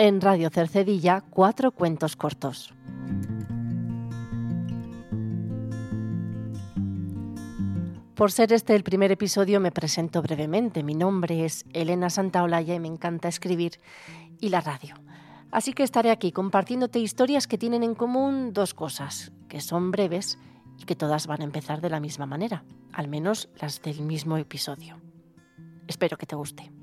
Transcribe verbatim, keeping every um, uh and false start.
En Radio Cercedilla, cuatro cuentos cortos. Por ser este el primer episodio, me presento brevemente. Mi nombre es Elena Santaolalla y me encanta escribir y la radio. Así que estaré aquí compartiéndote historias que tienen en común dos cosas, que son breves y que todas van a empezar de la misma manera, al menos las del mismo episodio. Espero que te guste.